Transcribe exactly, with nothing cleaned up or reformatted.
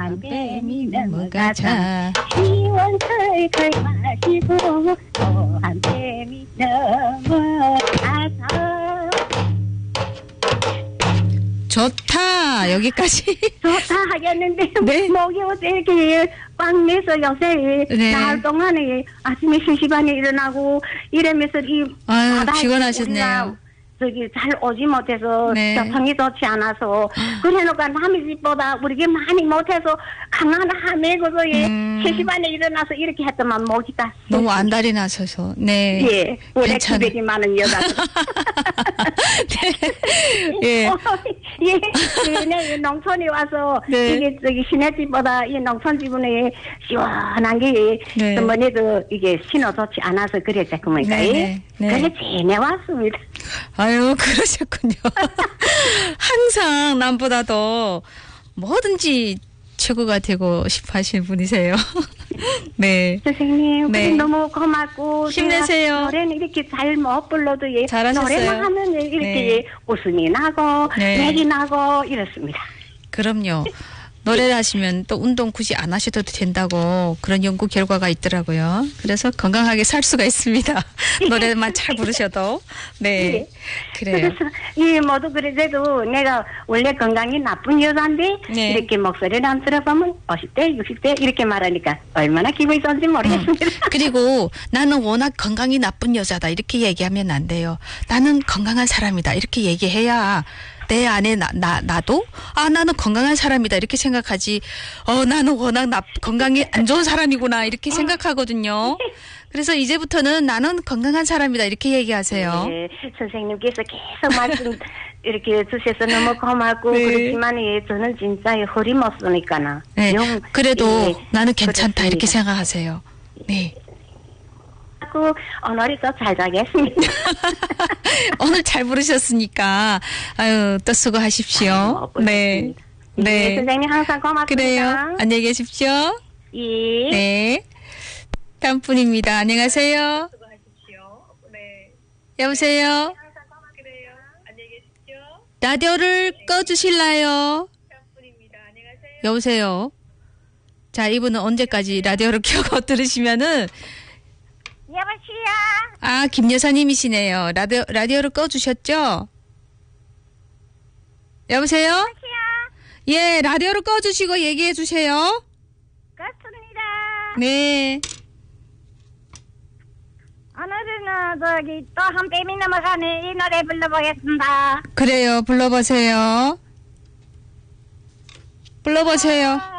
한 뺨이 넘어가자 시원설걸 마시고 또 한 뺨이 넘어가자. 좋다. 여기까지. 좋다 하겠는데 네. 목이 어떻게 꽉 내서 요새 네. 나흘 동안에 아침에 세 시 반에 일어나고 이러면서 이 아유, 바다에 피곤하셨네요. 우리가 저기 잘 오지 못해서 네. 교통이 좋지 않아서 그래놓고 남의 집보다 우리가 많이 못해서 강한 함에고서 음. 세 시 반에 일어나서 이렇게 했더만 목이 다 너무 안달이 나셔서. 네. 예, 원래 괜찮아. 기백이 많은 여자. 네. 예. 어, 예, 예, 농촌에 와서 네. 이게 저기 시내집보다 이 농촌 집은 시원한 게 네. 어머니도 이게 신호 좋지 않아서 그랬죠, 그러니까. 네, 네, 네. 그래 제내 왔습니다. 아유, 그러셨군요. 항상 남보다도 뭐든지 최고가 되고 싶어 하시는 분이세요. 네. 선생님, 네. 그래 너무 고맙고. 힘내세요. 제가 노래는 이렇게 잘 못 불러도 예. 잘하셨어요. 노래만 하면 예, 이렇게 네. 예, 웃음이 나고, 네. 맥이 나고, 이렇습니다. 그럼요. 노래를 하시면 또 운동 굳이 안 하셔도 된다고 그런 연구 결과가 있더라고요. 그래서 건강하게 살 수가 있습니다. 노래만 잘 부르셔도. 네. 네. 그래요. 그래서 이 모두 그래도 내가 원래 건강이 나쁜 여자인데 네. 이렇게 목소리를 안 들어보면 오십 대, 육십 대 이렇게 말하니까 얼마나 기분이 좋은지 모르겠습니다. 음. 그리고 나는 워낙 건강이 나쁜 여자다 이렇게 얘기하면 안 돼요. 나는 건강한 사람이다 이렇게 얘기해야 내 안에 나, 나, 나도 아 나는 건강한 사람이다 이렇게 생각하지 어 나는 워낙 나, 건강이 안 좋은 사람이구나 이렇게 생각하거든요. 그래서 이제부터는 나는 건강한 사람이다 이렇게 얘기하세요. 네, 선생님께서 계속 말씀 이렇게 주셔서 너무 고맙고 네. 그렇지만 예, 저는 진짜 허리 못 쓰니까나. 네. 영, 그래도 예, 나는 괜찮다 이렇게 그렇습니다. 생각하세요. 네. 그 오늘이 또 잘 자겠습니다. 오늘 잘 부르셨으니까 아유 또 수고하십시오. 아이고, 네. 네, 네. 선생님 항상 고맙습니다. 그래요. 안녕히 계십시오. 예. 네. 다음 분입니다. 안녕하세요. 여보세요. 라디오를 꺼주실래요? 여보세요. 자, 이분은 언제까지 라디오를 켜고 들으시면은 여보세요. 아, 김 여사님이시네요. 라디오 라디오를 꺼주셨죠? 여보세요? 여보세요. 예, 라디오를 꺼주시고 얘기해 주세요. 그렇습니다. 네. 오늘은 저기 또 한 뺨이 넘어가네 이 노래 불러보겠습니다. 그래요. 불러보세요. 불러보세요.